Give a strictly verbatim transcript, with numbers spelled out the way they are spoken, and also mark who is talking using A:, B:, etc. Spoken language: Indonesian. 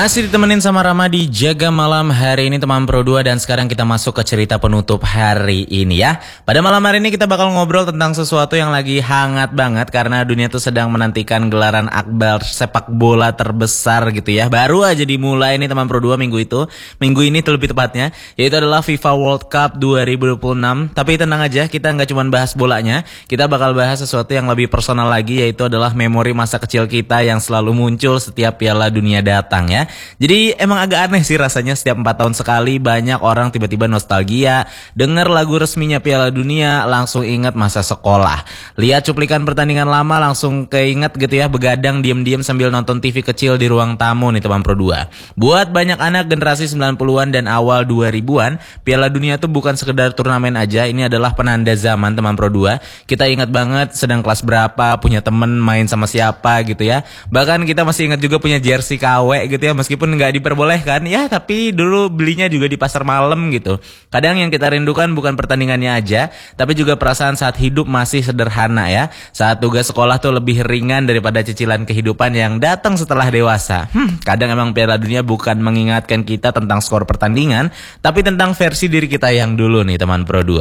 A: Masih ditemenin sama Rama di Jaga Malam hari ini teman Pro dua, dan sekarang kita masuk ke cerita penutup hari ini ya. Pada malam hari ini kita bakal ngobrol tentang sesuatu yang lagi hangat banget karena dunia tuh sedang menantikan gelaran akbar sepak bola terbesar gitu ya. Baru aja dimulai nih teman Pro dua minggu itu, minggu ini lebih tepatnya, yaitu adalah FIFA World Cup dua ribu dua puluh enam. Tapi tenang aja, kita nggak cuma bahas bolanya, kita bakal bahas sesuatu yang lebih personal lagi, yaitu adalah memori masa kecil kita yang selalu muncul setiap Piala Dunia datang ya. Jadi emang agak aneh sih rasanya setiap empat tahun sekali banyak orang tiba-tiba nostalgia, dengar lagu resminya Piala Dunia langsung ingat masa sekolah. Lihat cuplikan pertandingan lama langsung keinget gitu ya, begadang diam-diam sambil nonton T V kecil di ruang tamu nih teman Pro dua. Buat banyak anak generasi sembilan puluhan dan awal dua ribuan, Piala Dunia tuh bukan sekedar turnamen aja, ini adalah penanda zaman teman Pro dua. Kita ingat banget sedang kelas berapa, punya temen main sama siapa gitu ya. Bahkan kita masih ingat juga punya jersey K W gitu ya, meskipun nggak diperbolehkan ya, tapi dulu belinya juga di pasar malam gitu. Kadang yang kita rindukan bukan pertandingannya aja, tapi juga perasaan saat hidup masih sederhana ya. Saat tugas sekolah tuh lebih ringan daripada cicilan kehidupan yang datang setelah dewasa. Hmm, kadang emang Piala Dunia bukan mengingatkan kita tentang skor pertandingan, tapi tentang versi diri kita yang dulu nih teman Pro dua.